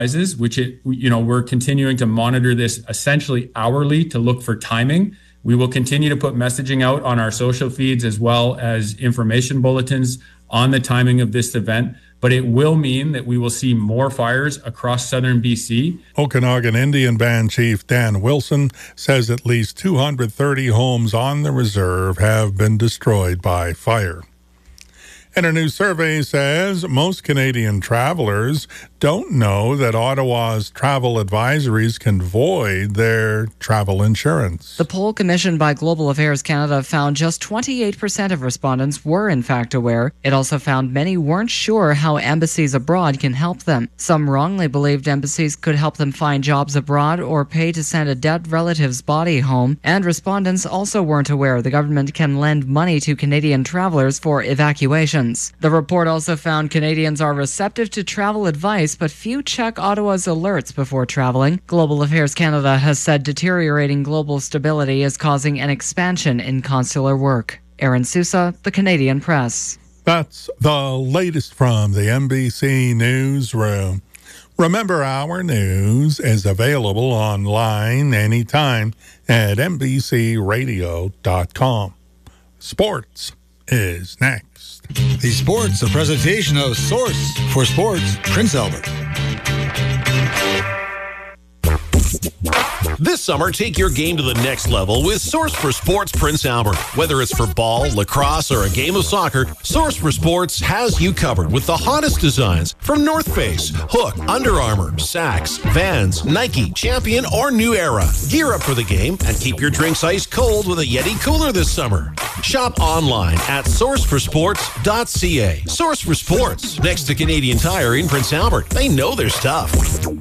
which we're continuing to monitor this essentially hourly to look for timing. We will continue to put messaging out on our social feeds as well as information bulletins on the timing of this event, but it will mean that we will see more fires across southern BC. Okanagan Indian Band Chief Dan Wilson says at least 230 homes on the reserve have been destroyed by fire. And a new survey says most Canadian travelers don't know that Ottawa's travel advisories can void their travel insurance. The poll commissioned by Global Affairs Canada found just 28% of respondents were in fact aware. It also found many weren't sure how embassies abroad can help them. Some wrongly believed embassies could help them find jobs abroad or pay to send a dead relative's body home. And respondents also weren't aware the government can lend money to Canadian travelers for evacuation. The report also found Canadians are receptive to travel advice, but few check Ottawa's alerts before traveling. Global Affairs Canada has said deteriorating global stability is causing an expansion in consular work. Aaron Sousa, The Canadian Press. That's the latest from the NBC Newsroom. Remember, our news is available online anytime at NBCRadio.com. Sports is next. The Sports, a presentation of Source for Sports, Prince Albert. This summer, take your game to the next level with Source for Sports Prince Albert. Whether it's for ball, lacrosse, or a game of soccer, Source for Sports has you covered with the hottest designs from North Face, Hook, Under Armour, Sax, Vans, Nike, Champion, or New Era. Gear up for the game and keep your drinks ice cold with a Yeti cooler this summer. Shop online at sourceforsports.ca. Source for Sports, next to Canadian Tire in Prince Albert. They know their stuff.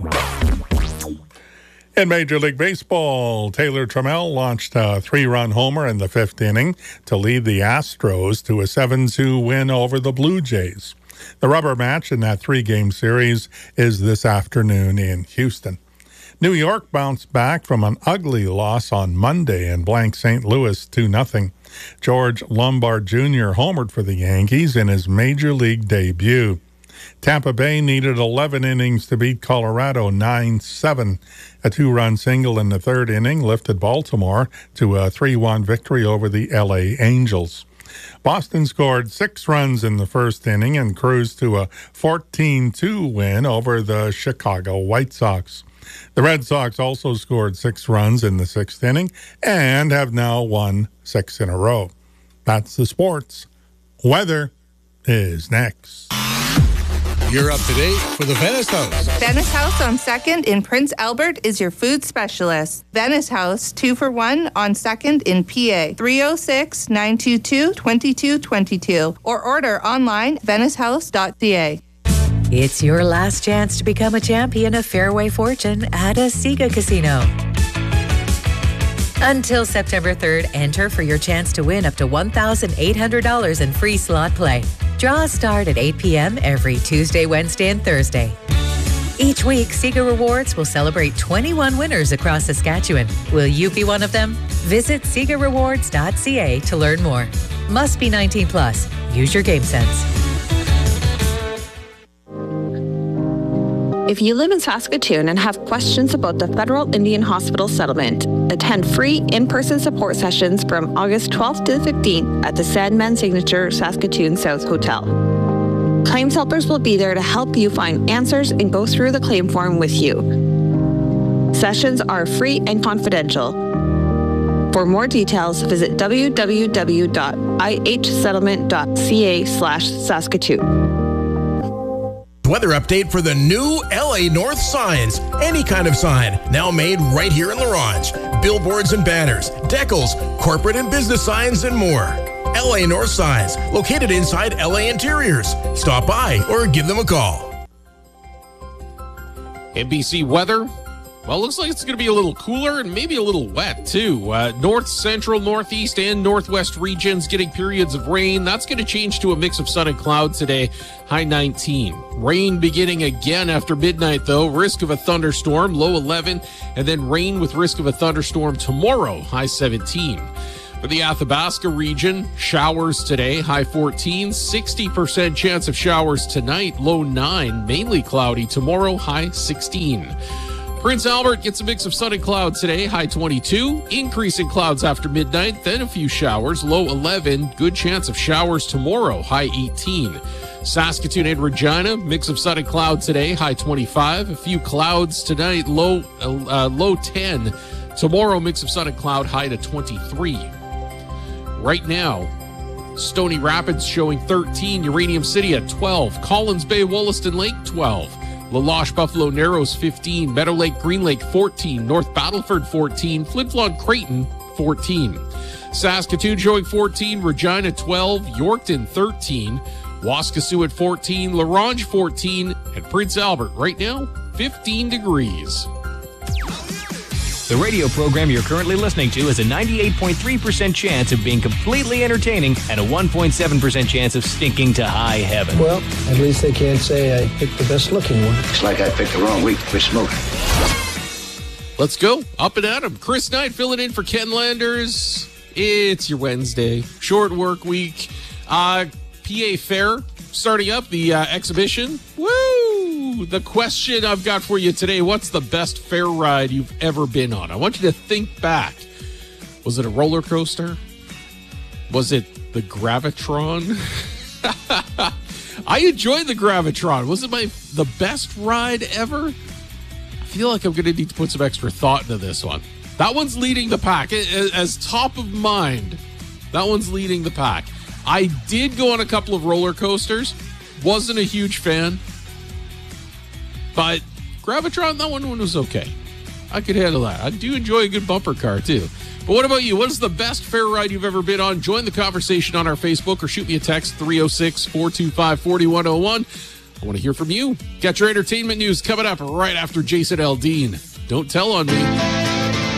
In Major League Baseball, Taylor Trammell launched a 3-run homer in the 5th inning to lead the Astros to a 7-2 win over the Blue Jays. The rubber match in that 3-game series is this afternoon in Houston. New York bounced back from an ugly loss on Monday and blanked St. Louis 2-0. George Lombard Jr. homered for the Yankees in his Major League debut. Tampa Bay needed 11 innings to beat Colorado 9-7. A 2-run single in the 3rd inning lifted Baltimore to a 3-1 victory over the LA Angels. Boston scored 6 runs in the 1st inning and cruised to a 14-2 win over the Chicago White Sox. The Red Sox also scored 6 runs in the 6th inning and have now won 6 in a row. That's the sports. Weather is next. You're up to date for the Venice House. Venice House on 2nd in Prince Albert is your food specialist. Venice House, 2 for $1 on 2nd in PA. 306-922-2222 or order online venicehouse.ca. It's your last chance to become a champion of Fairway Fortune at a Sega Casino. Until September 3rd, enter for your chance to win up to $1,800 in free slot play. Draws start at 8 p.m. every Tuesday, Wednesday, and Thursday. Each week, Sega Rewards will celebrate 21 winners across Saskatchewan. Will you be one of them? Visit SegaRewards.ca to learn more. Must be 19 plus. Use your game sense. If you live in Saskatoon and have questions about the Federal Indian Hospital settlement, attend free in-person support sessions from August 12th to the 15th at the Sandman Signature Saskatoon South Hotel. Claims helpers will be there to help you find answers and go through the claim form with you. Sessions are free and confidential. For more details, visit www.ihsettlement.ca/Saskatoon. Weather update for the new LA North signs. Any kind of sign, now made right here in La Ronge. Billboards and banners, decals, corporate and business signs, and more. LA North signs, located inside LA Interiors. Stop by or give them a call. NBC weather. Well, it looks like it's going to be a little cooler and maybe a little wet, too. North, central, northeast, and northwest regions getting periods of rain. That's going to change to a mix of sun and cloud today, high 19. Rain beginning again after midnight, though. Risk of a thunderstorm, low 11. And then rain with risk of a thunderstorm tomorrow, high 17. For the Athabasca region, showers today, high 14, 60% chance of showers tonight, low 9, mainly cloudy tomorrow, high 16. Prince Albert gets a mix of sun and clouds today, high 22, increasing clouds after midnight, then a few showers, low 11, good chance of showers tomorrow, high 18. Saskatoon and Regina, mix of sun and clouds today, high 25, a few clouds tonight, low 10. Tomorrow, mix of sun and cloud, high to 23. Right now, Stony Rapids showing 13, Uranium City at 12, Collins Bay, Wollaston Lake 12, LaLoche, Buffalo Narrows 15, Meadow Lake, Green Lake 14, North Battleford 14, Flin Flon, Creighton 14. Saskatoon showing 14, Regina 12, Yorkton 13, Waskesiu at 14, La Ronge 14, and Prince Albert right now 15 degrees. The radio program you're currently listening to has a 98.3% chance of being completely entertaining and a 1.7% chance of stinking to high heaven. Well, at least they can't say I picked the best looking one. Looks like I picked the wrong week to quit smoking. Let's go. Up and at 'em. Chris Knight filling in for Ken Landers. It's your Wednesday. Short work week. PA Fair starting up, the exhibition. Woo! The question I've got for you today, what's the best fair ride you've ever been on? I want you to think back. Was it a roller coaster? Was it the Gravitron? I enjoyed the Gravitron. Was it the best ride ever? I feel like I'm going to need to put some extra thought into this one. That one's leading the pack. As top of mind, that one's leading the pack. I did go on a couple of roller coasters. Wasn't a huge fan. But Gravitron, that one was okay. I could handle that. I do enjoy a good bumper car, too. But what about you? What is the best fair ride you've ever been on? Join the conversation on our Facebook or shoot me a text, 306-425-4101. I want to hear from you. Got your entertainment news coming up right after Jason Aldean. Don't tell on me.